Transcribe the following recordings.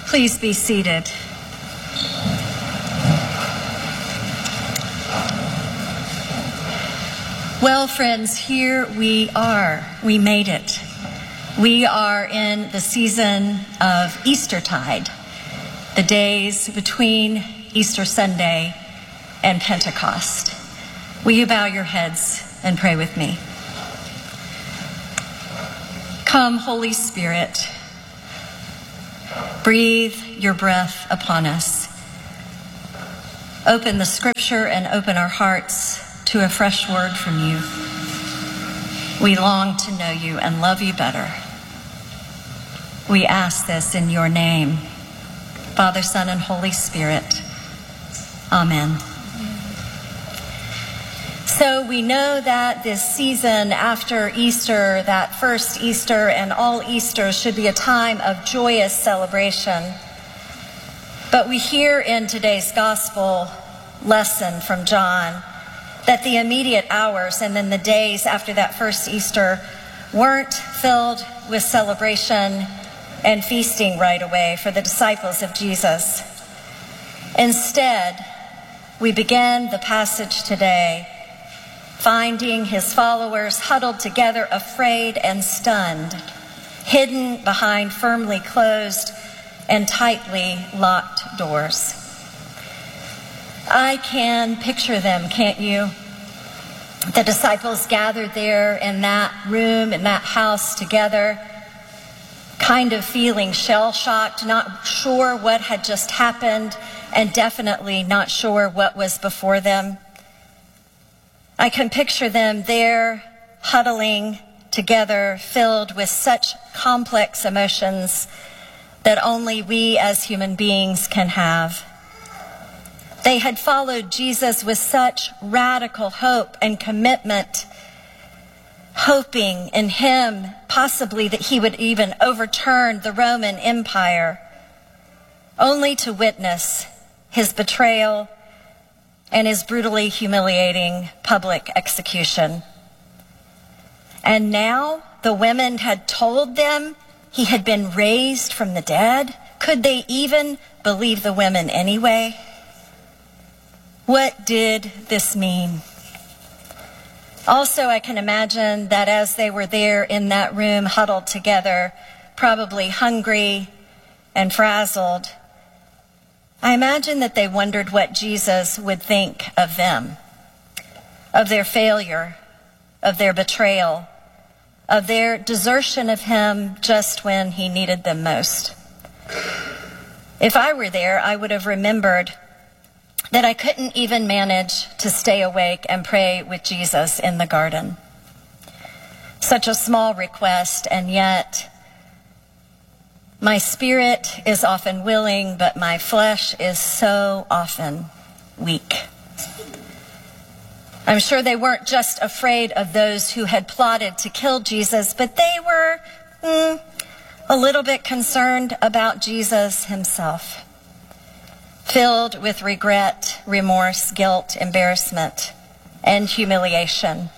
Please be seated. Well, friends, here we are. We made it. We are in the season of Eastertide, the days between Easter Sunday and Pentecost. Will you bow your heads and pray with me? Come, Holy Spirit. Breathe your breath upon us. Open the scripture and open our hearts to a fresh word from you. We long to know you and love you better. We ask this in your name, Father, Son, and Holy Spirit. Amen. So we know that this season after Easter, that first Easter and all Easter, should be a time of joyous celebration. But we hear in today's gospel lesson from John that the immediate hours and then the days after that first Easter weren't filled with celebration and feasting right away for the disciples of Jesus. Instead, we begin the passage today finding his followers huddled together, afraid and stunned, hidden behind firmly closed and tightly locked doors. I can picture them, can't you? The disciples gathered there in that room, in that house together, kind of feeling shell-shocked, not sure what had just happened, and definitely not sure what was before them. I can picture them there, huddling together, filled with such complex emotions that only we as human beings can have. They had followed Jesus with such radical hope and commitment, hoping in him possibly that he would even overturn the Roman Empire, only to witness his betrayal and his brutally humiliating public execution. And now the women had told them he had been raised from the dead. Could they even believe the women anyway? What did this mean? Also, I can imagine that as they were there in that room, huddled together, probably hungry and frazzled, I imagine that they wondered what Jesus would think of them, of their failure, of their betrayal, of their desertion of him just when he needed them most. If I were there, I would have remembered that I couldn't even manage to stay awake and pray with Jesus in the garden. Such a small request, and yet my spirit is often willing, but my flesh is so often weak. I'm sure they weren't just afraid of those who had plotted to kill Jesus, but they were a little bit concerned about Jesus himself, filled with regret, remorse, guilt, embarrassment, and humiliation.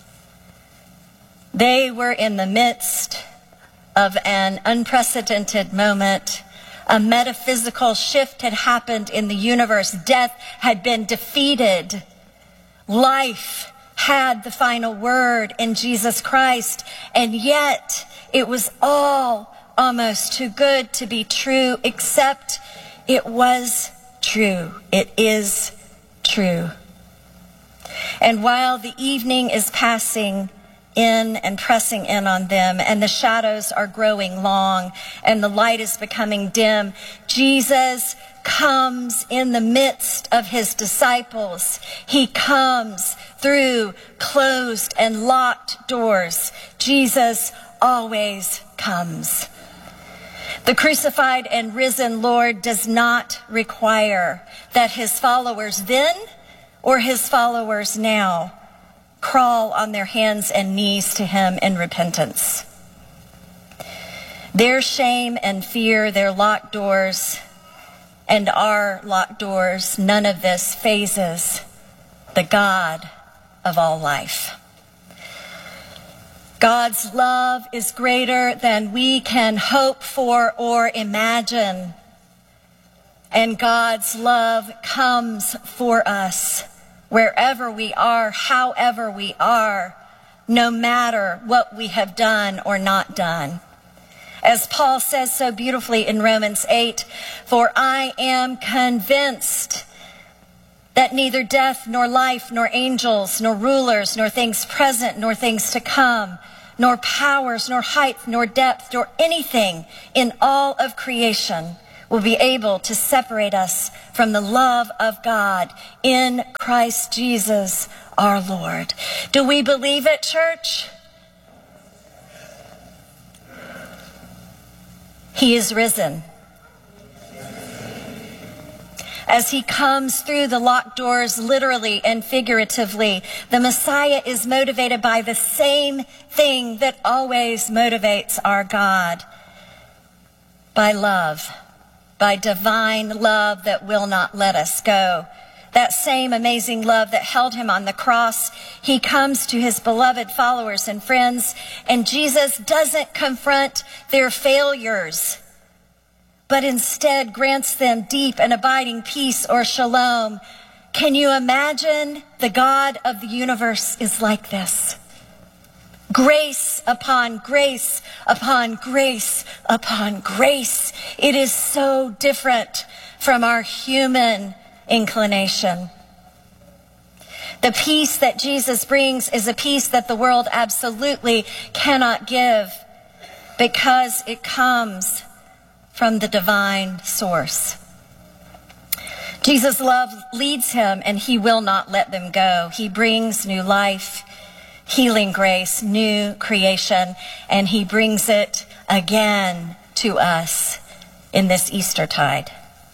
They were in the midst of an unprecedented moment. A metaphysical shift had happened in the universe. Death had been defeated. Life had the final word in Jesus Christ. And yet it was all almost too good to be true, except it was true. It is true. And while the evening is passing in and pressing in on them, and the shadows are growing long, and the light is becoming dim, Jesus comes in the midst of his disciples. He comes through closed and locked doors. Jesus always comes. The crucified and risen Lord does not require that his followers then or his followers now crawl on their hands and knees to him in repentance. Their shame and fear, their locked doors, and our locked doors, none of this phases the God of all life. God's love is greater than we can hope for or imagine. And God's love comes for us wherever we are, however we are, no matter what we have done or not done. As Paul says so beautifully in Romans 8, "For I am convinced that neither death nor life nor angels nor rulers nor things present nor things to come nor powers nor height nor depth nor anything in all of creation will be able to separate us from the love of God in Christ Jesus our Lord." Do we believe it, church? He is risen. As he comes through the locked doors, literally and figuratively, the Messiah is motivated by the same thing that always motivates our God: by love, by divine love that will not let us go. That same amazing love that held him on the cross, he comes to his beloved followers and friends, and Jesus doesn't confront their failures, but instead grants them deep and abiding peace, or shalom. Can you imagine? The God of the universe is like this. Grace upon grace upon grace upon grace. It is so different from our human inclination. The peace that Jesus brings is a peace that the world absolutely cannot give, because it comes from the divine source. Jesus' love leads him, and he will not let them go. He brings new life, healing grace, new creation, and he brings it again to us in this Eastertide.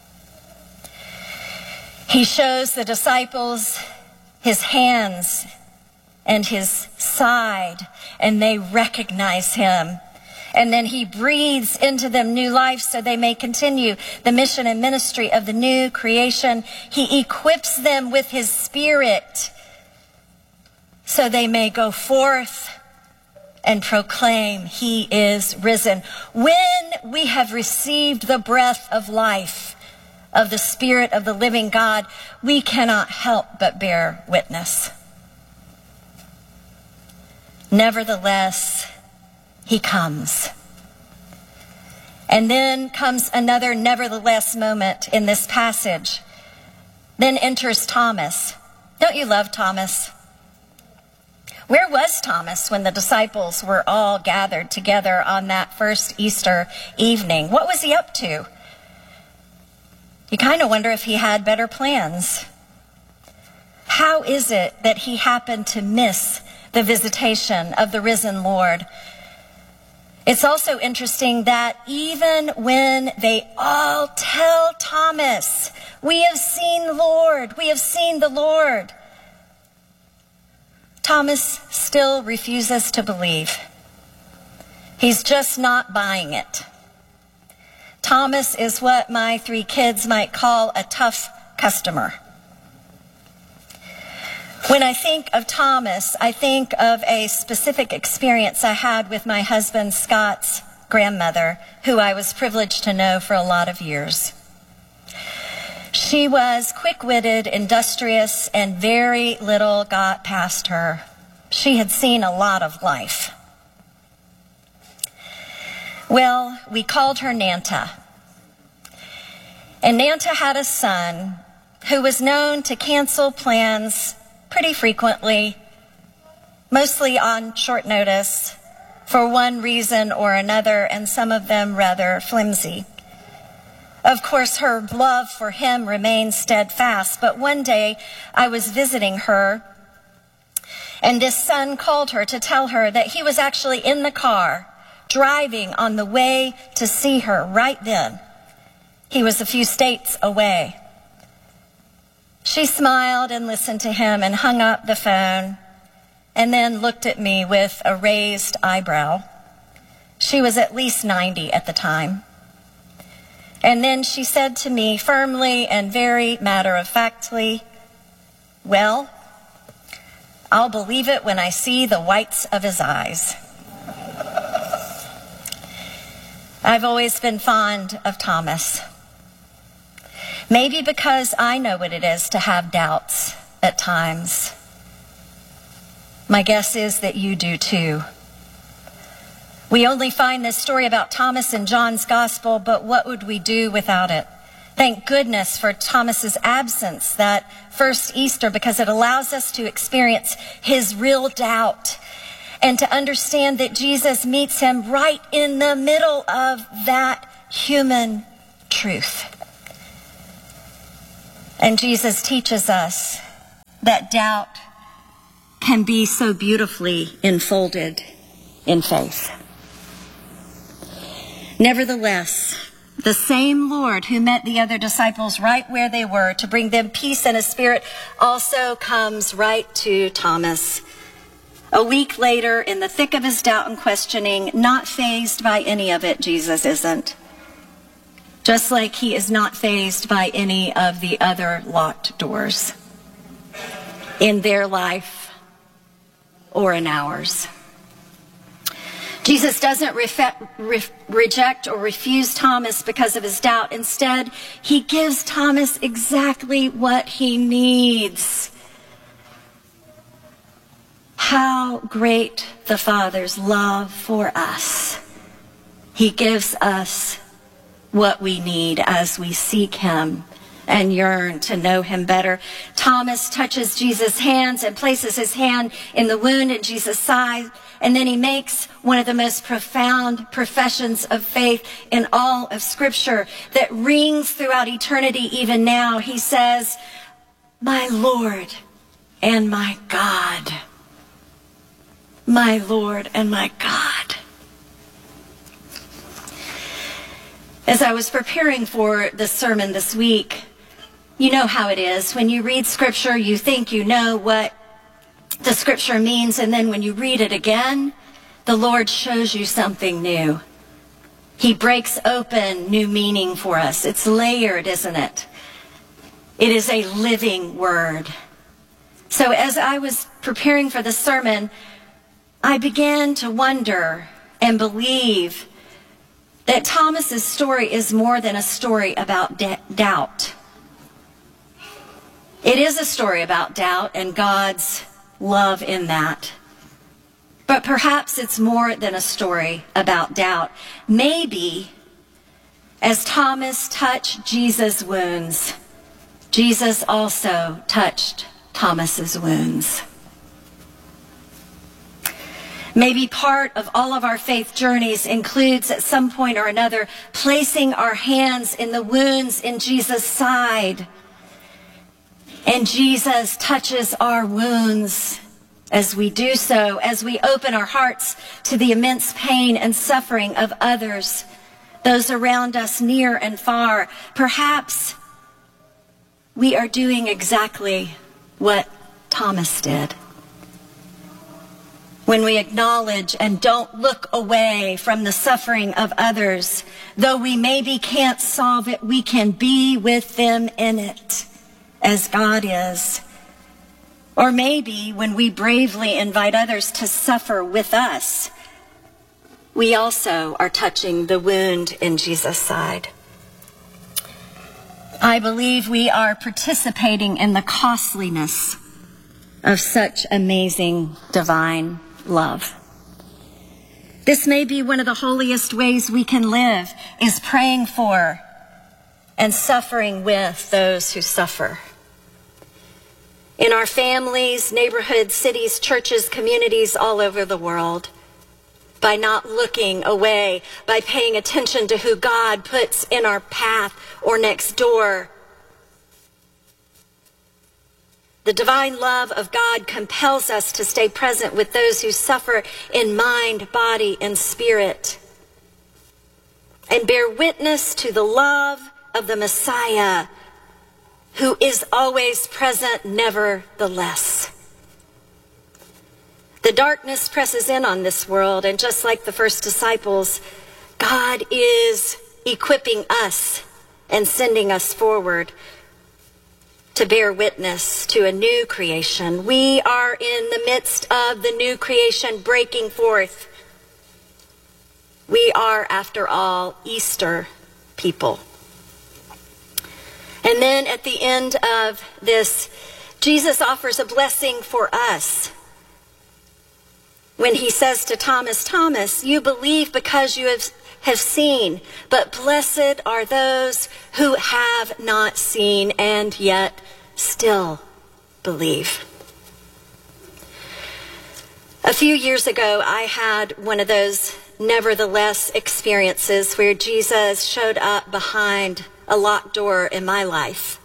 He shows the disciples his hands and his side, and they recognize him. And then he breathes into them new life so they may continue the mission and ministry of the new creation. He equips them with his Spirit so they may go forth and proclaim he is risen. When we have received the breath of life of the Spirit of the living God, we cannot help but bear witness. Nevertheless, he comes. And then comes another nevertheless moment in this passage. Then enters Thomas. Don't you love Thomas? Where was Thomas when the disciples were all gathered together on that first Easter evening? What was he up to? You kind of wonder if he had better plans. How is it that he happened to miss the visitation of the risen Lord? It's also interesting that even when they all tell Thomas, "We have seen the Lord, we have seen the Lord," Thomas still refuses to believe. He's just not buying it. Thomas is what my 3 kids might call a tough customer. When I think of Thomas, I think of a specific experience I had with my husband Scott's grandmother, who I was privileged to know for a lot of years. She was quick-witted, industrious, and very little got past her. She had seen a lot of life. Well, we called her Nanta. And Nanta had a son who was known to cancel plans pretty frequently, mostly on short notice, for one reason or another, and some of them rather flimsy. Of course, her love for him remained steadfast, but one day I was visiting her, and this son called her to tell her that he was actually in the car, driving on the way to see her right then. He was a few states away. She smiled and listened to him and hung up the phone, and then looked at me with a raised eyebrow. She was at least 90 at the time. And then she said to me firmly and very matter-of-factly, "Well, I'll believe it when I see the whites of his eyes." I've always been fond of Thomas. Maybe because I know what it is to have doubts at times. My guess is that you do too. We only find this story about Thomas in John's gospel, but what would we do without it? Thank goodness for Thomas's absence that first Easter, because it allows us to experience his real doubt and to understand that Jesus meets him right in the middle of that human truth. And Jesus teaches us that doubt can be so beautifully enfolded in faith. Nevertheless, the same Lord who met the other disciples right where they were to bring them peace and a spirit also comes right to Thomas. A week later, in the thick of his doubt and questioning, not fazed by any of it, Jesus isn't. Just like he is not fazed by any of the other locked doors in their life or in ours. Jesus doesn't reject or refuse Thomas because of his doubt. Instead, he gives Thomas exactly what he needs. How great the Father's love for us. He gives us what we need as we seek him and yearn to know him better. Thomas touches Jesus' hands and places his hand in the wound in Jesus' side, and then he makes one of the most profound professions of faith in all of Scripture that rings throughout eternity even now. He says, "My Lord and my God." My Lord and my God. As I was preparing for the sermon this week, you know how it is. When you read Scripture, you think you know what the Scripture means, and then when you read it again, the Lord shows you something new. He breaks open new meaning for us. It's layered, isn't it? It is a living word. So as I was preparing for the sermon, I began to wonder and believe that Thomas's story is more than a story about doubt. It is a story about doubt and God's love in that. But perhaps it's more than a story about doubt. Maybe as Thomas touched Jesus' wounds, Jesus also touched Thomas's wounds. Maybe part of all of our faith journeys includes at some point or another placing our hands in the wounds in Jesus' side. And Jesus touches our wounds as we do so, as we open our hearts to the immense pain and suffering of others, those around us near and far. Perhaps we are doing exactly what Thomas did. When we acknowledge and don't look away from the suffering of others, though we maybe can't solve it, we can be with them in it, as God is. Or maybe when we bravely invite others to suffer with us, we also are touching the wound in Jesus' side. I believe we are participating in the costliness of such amazing divine love. This may be one of the holiest ways we can live, is praying for and suffering with those who suffer. In our families, neighborhoods, cities, churches, communities all over the world, by not looking away, by paying attention to who God puts in our path or next door. The divine love of God compels us to stay present with those who suffer in mind, body, and spirit, and bear witness to the love of the Messiah, who is always present nevertheless. The darkness presses in on this world, and just like the first disciples, God is equipping us and sending us forward to bear witness to a new creation. We are in the midst of the new creation breaking forth. We are, after all, Easter people. And then at the end of this, Jesus offers a blessing for us when he says to Thomas, Thomas, you believe because you have seen, but blessed are those who have not seen and yet still believe. A few years ago, I had one of those nevertheless experiences where Jesus showed up behind a locked door in my life.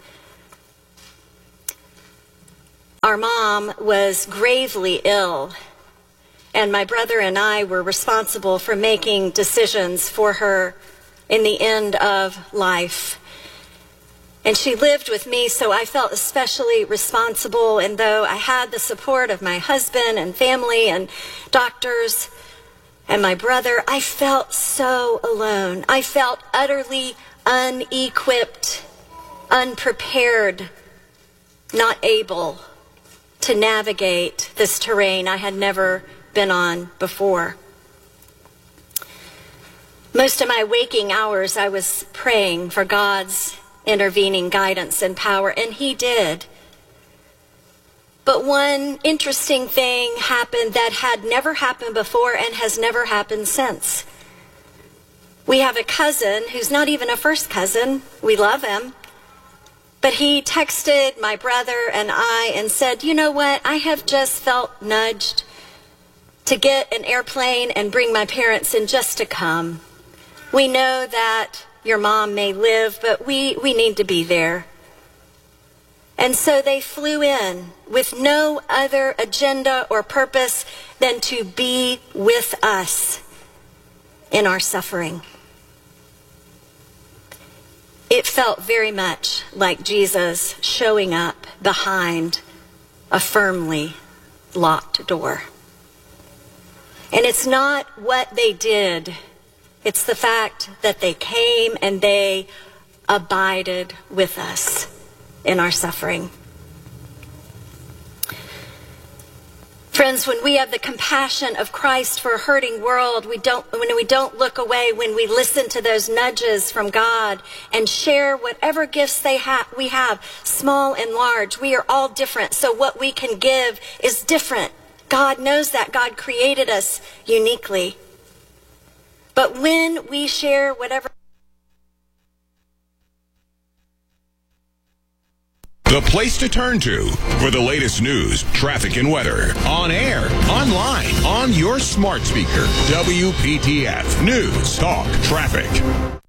Our mom was gravely ill, and my brother and I were responsible for making decisions for her in the end of life. And she lived with me, so I felt especially responsible. And though I had the support of my husband and family and doctors and my brother, I felt so alone. I felt utterly unequipped, unprepared, not able to navigate this terrain I had never been on before. Most of my waking hours, I was praying for God's intervening guidance and power, and he did. But one interesting thing happened that had never happened before and has never happened since. We have a cousin who's not even a first cousin. We love him. But he texted my brother and I and said, you know what? I have just felt nudged to get an airplane and bring my parents in just to come. We know that your mom may live, but we need to be there. And so they flew in with no other agenda or purpose than to be with us in our suffering. It felt very much like Jesus showing up behind a firmly locked door. And it's not what they did. It's the fact that they came and they abided with us in our suffering. Friends, when we have the compassion of Christ for a hurting world, when we don't look away, when we listen to those nudges from God and share whatever gifts we have, small and large, we are all different. So what we can give is different. God knows that. God created us uniquely. But when we share whatever... The place to turn to for the latest news, traffic, and weather. On air, online, on your smart speaker. WPTF News Talk Traffic.